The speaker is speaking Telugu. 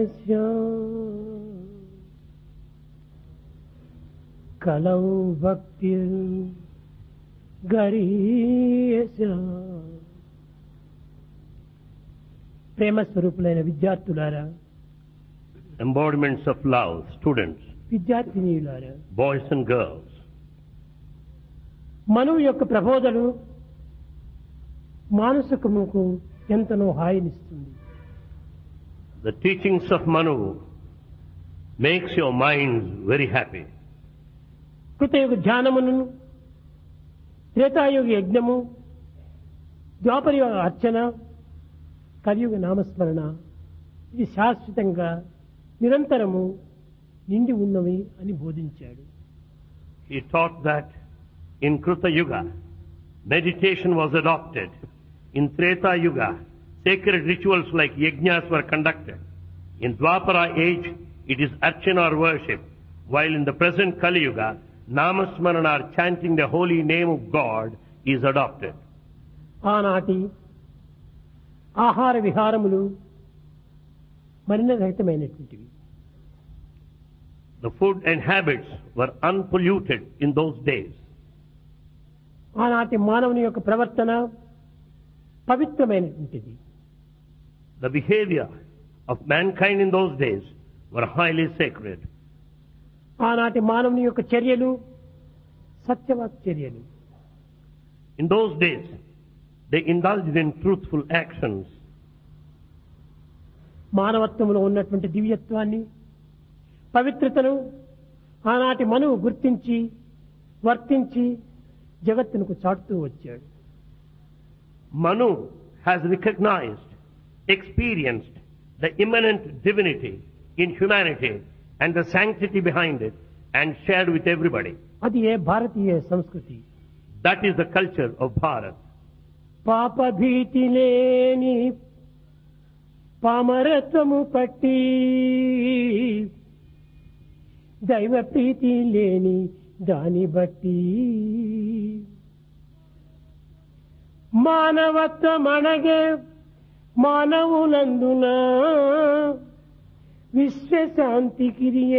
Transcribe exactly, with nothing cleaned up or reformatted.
యస్య కలౌ భక్తిర్ గరీయస్య. ప్రేమ స్వరూపులైన విద్యార్థులారా, embodiments of love, students, విద్యార్థినీయులారా, boys and girls, మనువు యొక్క ప్రబోధలు మానసికముకు ఎంతనో హాయినిస్తుంది. the teachings of Manu makes your minds very happy. కృతయుగ ధ్యానమును, త్రేతాయుగ యజ్ఞము, ద్వాపరయుగ అర్చన, కలియుగ నామస్మరణ ఇది శాశ్వతంగా నిరంతరము నిండి ఉన్నవి అని బోధించాడు. He taught that in Kruta Yuga, meditation was adopted. In Treta Yuga, sacred rituals like yajnas were conducted. In Dwapara age, it is archana or worship, while in the present Kali Yuga, namasmarana or chanting the holy name of God is adopted. ఆనాటి ఆహార విహారములు మలినరహితమైనటువంటివి. The food and habits were unpolluted in those days. ఆనాటి మానవుని యొక్క ప్రవర్తన పవిత్రమైనటువంటిది. The behavior of mankind in those days were highly sacred. ఆనాటి మానవుని యొక్క చర్యలు సత్యవాక్ చర్యలు. In those days, they indulged in truthful actions. మానవత్వంలో ఉన్నటువంటి దివ్యత్వాన్ని, పవిత్రతను ఆనాటి మనువు గుర్తించి వర్తించి జగత్తునకు చాటుతూ వచ్చాడు. Manu has recognized, experienced the immanent divinity in humanity and the sanctity behind it and shared with everybody. అది ఏ భారతీయ సంస్కృతి. That is the culture of Bharat. పాప భీతి లేని పామరత్వము పట్టి, దైవ ప్రీతి లేని దాని బట్టి, మానవత్వమనగే మానవులందున విశ్వశాంతి కిరియే